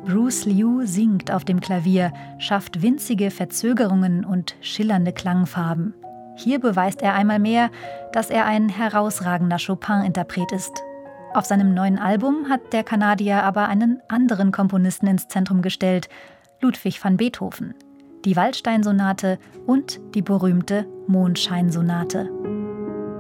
Bruce Liu singt auf dem Klavier, schafft winzige Verzögerungen und schillernde Klangfarben. Hier beweist er einmal mehr, dass er ein herausragender Chopin-Interpret ist. Auf seinem neuen Album hat der Kanadier aber einen anderen Komponisten ins Zentrum gestellt, Ludwig van Beethoven, die Waldstein-Sonate und die berühmte Mondscheinsonate.